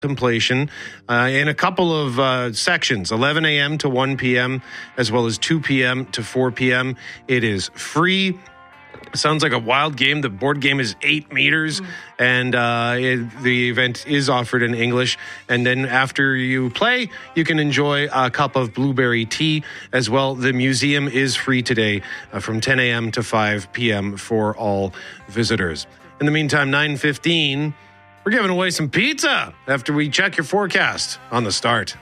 contemplation in a couple of sections, 11 a.m. to 1 p.m., as well as 2 p.m. to 4 p.m. It is free. Sounds like a wild game. The board game is 8 meters, and the event is offered in English. And then after you play, you can enjoy a cup of blueberry tea as well. The museum is free today from 10 a.m. to 5 p.m. for all visitors. In the meantime, 9:15, we're giving away some pizza after we check your forecast on the start.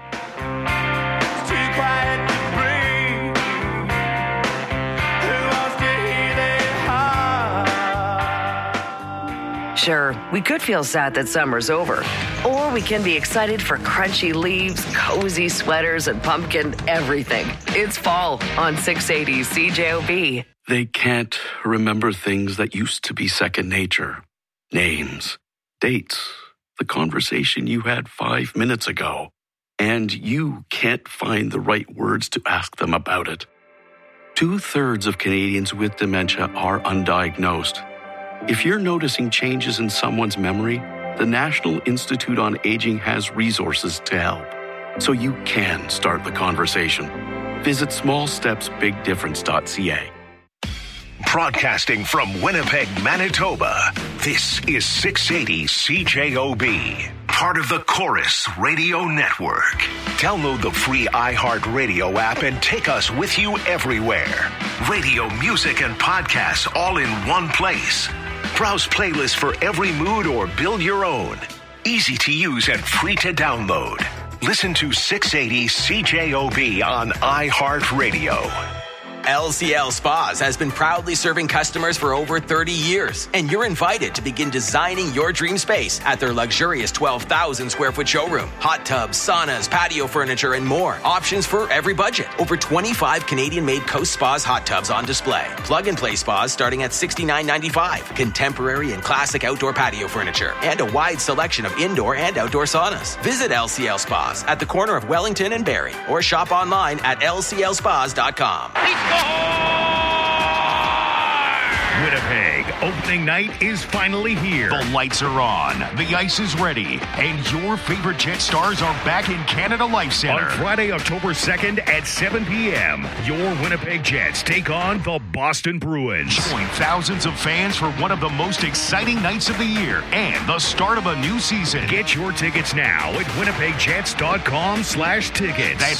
Sure, we could feel sad that summer's over. Or we can be excited for crunchy leaves, cozy sweaters, and pumpkin everything. It's fall on 680 CJOB. They can't remember things that used to be second nature. Names, dates, the conversation you had 5 minutes ago. And you can't find the right words to ask them about it. 2/3 of Canadians with dementia are undiagnosed. If you're noticing changes in someone's memory, the National Institute on Aging has resources to help, so you can start the conversation. Visit smallstepsbigdifference.ca. Broadcasting from Winnipeg, Manitoba, this is 680 CJOB, part of the Chorus Radio Network. Download the free iHeartRadio app and take us with you everywhere. Radio, music, and podcasts all in one place. Browse playlists for every mood or build your own. Easy to use and free to download. Listen to 680 CJOB on iHeartRadio. LCL Spas has been proudly serving customers for over 30 years, and you're invited to begin designing your dream space at their luxurious 12,000 square foot showroom. Hot tubs, saunas, patio furniture, and more. Options for every budget. Over 25 Canadian-made Coast Spas hot tubs on display. Plug-and-play spas starting at $69.95. Contemporary and classic outdoor patio furniture, and a wide selection of indoor and outdoor saunas. Visit LCL Spas at the corner of Wellington and Barrie, or shop online at lclspas.com. Winnipeg, opening night is finally here. The lights are on, the ice is ready, and your favorite Jet Stars are back in Canada Life Centre. On Friday, October 2nd at 7 p.m., your Winnipeg Jets take on the Boston Bruins. Join thousands of fans for one of the most exciting nights of the year and the start of a new season. Get your tickets now at winnipegjets.com/tickets. That's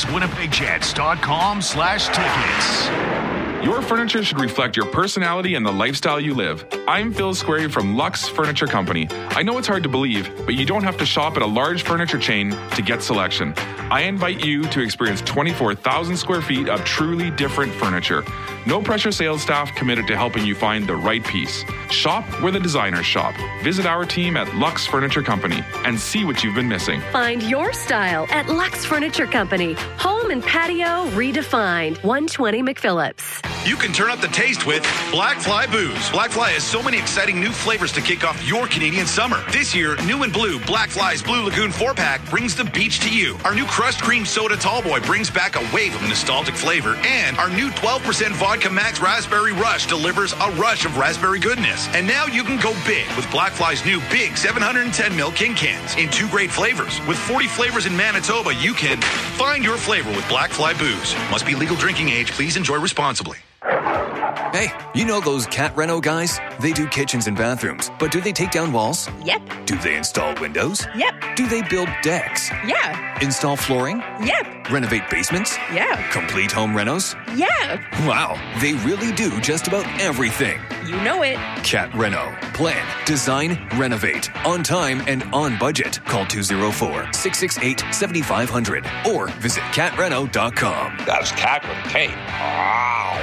winnipegjets.com/tickets. Your furniture should reflect your personality and the lifestyle you live. I'm Phil Squarey from Lux Furniture Company. I know it's hard to believe, but you don't have to shop at a large furniture chain to get selection. I invite you to experience 24,000 square feet of truly different furniture. No pressure sales staff committed to helping you find the right piece. Shop where the designers shop. Visit our team at Lux Furniture Company and see what you've been missing. Find your style at Lux Furniture Company. Home and patio redefined. 120 McPhillips. You can turn up the taste with Black Fly Booze. Black Fly has so many exciting new flavors to kick off your Canadian summer. This year, new and blue, Black Fly's Blue Lagoon 4-pack brings the beach to you. Our new Crushed Cream Soda Tallboy brings back a wave of nostalgic flavor. And our new 12% Vodka Max Raspberry Rush delivers a rush of raspberry goodness. And now you can go big with Black Fly's new big 710ml King Cans in 2 great flavors. With 40 flavors in Manitoba, you can find your flavor with Black Fly Booze. Must be legal drinking age. Please enjoy responsibly. Hey, you know those Cat Reno guys? They do kitchens and bathrooms, but do they take down walls? Yep. Do they install windows? Yep. Do they build decks? Yeah. Install flooring? Yep. Renovate basements? Yeah. Complete home renos? Yeah. Wow, they really do just about everything. You know it. Cat Reno. Plan, design, renovate. On time and on budget. Call 204-668-7500 or visit catreno.com. That's Cat with a K. Wow.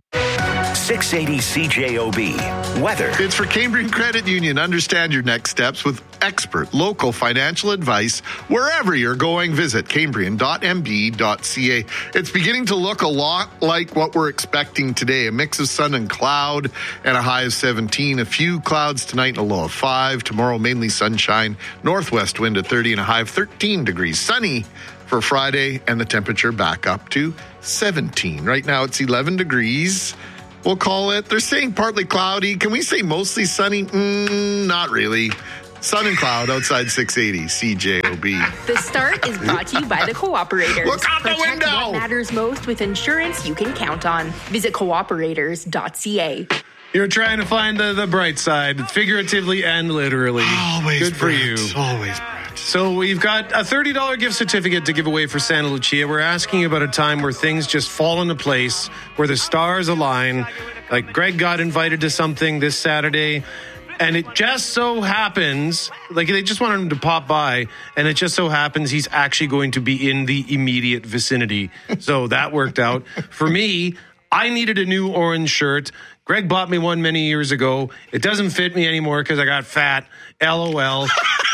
680 CJOB. Weather. It's for Cambrian Credit Union. Understand your next steps with expert local financial advice wherever you're going. Visit cambrian.mb.ca. It's beginning to look a lot like what we're expecting today. A mix of sun and cloud and a high of 17. A few clouds tonight and a low of 5. Tomorrow, mainly sunshine. Northwest wind at 30 and a high of 13 degrees. Sunny for Friday and the temperature back up to 17. Right now it's 11 degrees. We'll call it, they're saying partly cloudy. Can we say mostly sunny? Not really. Sun and cloud outside 680 CJOB. The start is brought to you by the Cooperators. Look out the Protect window! what matters most with insurance you can count on. Visit cooperators.ca. You're trying to find the bright side, figuratively and literally. Always Good for you. Always Brett. So we've got a $30 gift certificate to give away for Santa Lucia. We're asking you about a time where things just fall into place, where the stars align. Like Greg got invited to something this Saturday, and it just so happens, like they just wanted him to pop by, and it just so happens he's actually going to be in the immediate vicinity. So that worked out. For me, I needed a new orange shirt. Greg bought me one many years ago. It doesn't fit me anymore because I got fat. LOL.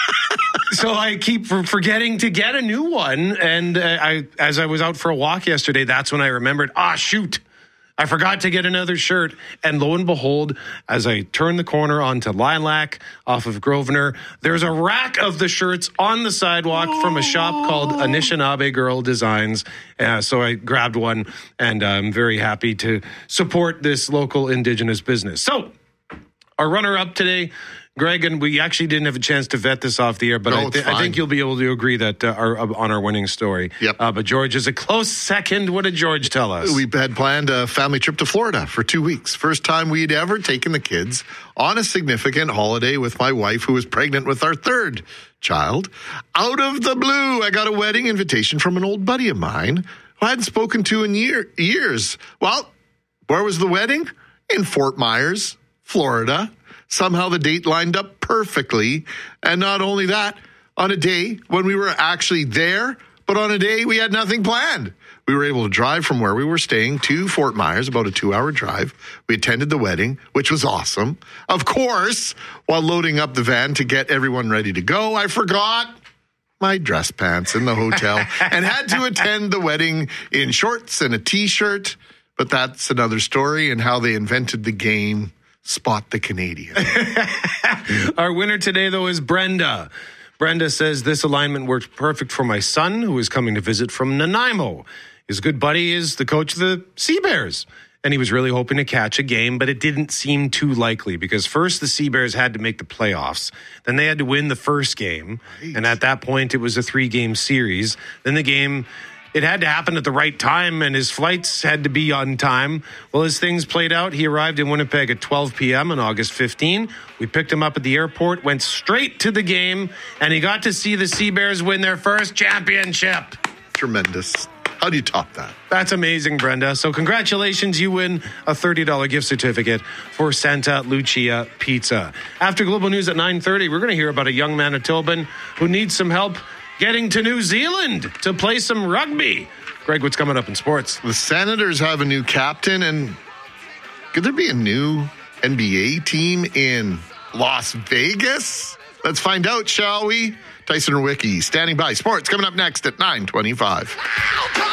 So I keep forgetting to get a new one. And as I was out for a walk yesterday, that's when I remembered, shoot, I forgot to get another shirt. And lo and behold, as I turn the corner onto Lilac off of Grosvenor, there's a rack of the shirts on the sidewalk from a shop called Anishinaabe Girl Designs. So I grabbed one, and I'm very happy to support this local Indigenous business. So our runner-up today, Greg, and we actually didn't have a chance to vet this off the air, but I think you'll be able to agree that on our winning story. Yep. But George is a close second. What did George tell us? We had planned a family trip to Florida for 2 weeks. First time we'd ever taken the kids on a significant holiday with my wife, who was pregnant with our third child. Out of the blue, I got a wedding invitation from an old buddy of mine who I hadn't spoken to in years. Well, where was the wedding? In Fort Myers, Florida. Somehow the date lined up perfectly. And not only that, on a day when we were actually there, but on a day we had nothing planned. We were able to drive from where we were staying to Fort Myers, about a 2-hour drive. We attended the wedding, which was awesome. Of course, while loading up the van to get everyone ready to go, I forgot my dress pants in the hotel and had to attend the wedding in shorts and a T-shirt. But that's another story, and how they invented the game Spot the Canadian. Our winner today, though, is Brenda. Brenda says, this alignment worked perfect for my son, who is coming to visit from Nanaimo. His good buddy is the coach of the Sea Bears, and he was really hoping to catch a game, but it didn't seem too likely because first the Sea Bears had to make the playoffs. Then they had to win the first game, and at that point it was a 3-game series. Then the game, it had to happen at the right time, and his flights had to be on time. Well, as things played out, he arrived in Winnipeg at 12 p.m. on August 15. We picked him up at the airport, went straight to the game, and he got to see the Sea Bears win their first championship. Tremendous. How do you top that? That's amazing, Brenda. So congratulations, you win a $30 gift certificate for Santa Lucia Pizza. After Global News at 9:30, we're going to hear about a young Manitoban who needs some help getting to New Zealand to play some rugby. Greg, what's coming up in sports? The Senators have a new captain, and could there be a new NBA team in Las Vegas? Let's find out, shall we? Tyson Rowicki standing by. Sports coming up next at 9:25.